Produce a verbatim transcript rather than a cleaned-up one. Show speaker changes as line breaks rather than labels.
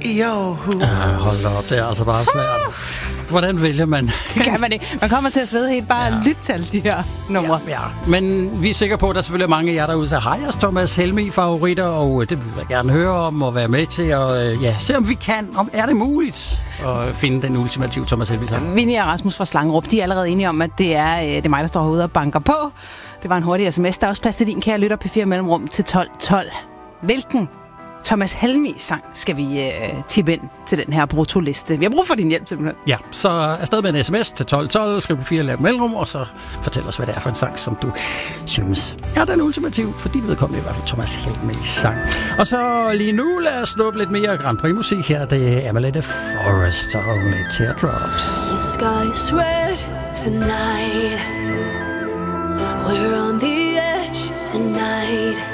Jo.
Ja, hold op, det er altså bare svært. Hvordan vælger man?
Det kan man ikke. Man kommer til at svede helt bare ja. lytte til alle de her numre.
Ja, ja, men vi er sikre på, at der selvfølgelig er mange af jer derude, der har jeres Thomas Helmig-favoritter, og det vil jeg gerne høre om og være med til at ja, se, om vi kan, om er det muligt at finde den ultimative Thomas Helmig-sang.
Vinnie og Rasmus fra Slangerup, de er allerede enige om, at det er, det er mig, der står herude og banker på. Det var en hurtig sms. Der er også plads til din kære lytter P fire Mellemrum til tolv tolv. Hvilken Thomas Helmig-sang skal vi øh, tippe ind til den her brutoliste? Vi har brug for din hjælp, simpelthen.
Ja, så afsted med en sms til tolv tolv, skriv P fire Mellemrum, og så fortæl os, hvad det er for en sang, som du synes er den ultimative, for dit vedkommende i hvert fald Thomas Helmig-sang. Og så lige nu, lad os snuppe lidt mere Grand Prix-musik her. Det er Amelie Forest og Only Teardrops.
The sky's red tonight. We're on the edge tonight.